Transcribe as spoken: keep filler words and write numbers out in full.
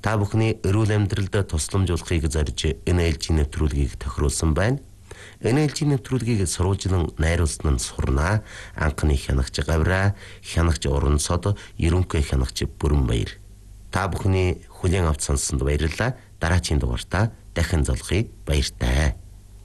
Та бүхний эрүүл амьдралд тусламжуулахыг зорж энэ ээлжийн нэвтрүүлгийг тохируулсан байна. Энэ ээлжийн нэвтрүүлгийг сурвалжлан найруулсан нь Сурнаа, анхны хянагч Гавраа, хянагч Урансод, ерөнхий хянагч Бүрэнбаяр. Та бүхний хүлээн авч сонссонд баярлалаа. Дараагийн дугаартаа дахин золгоё. Баяртай.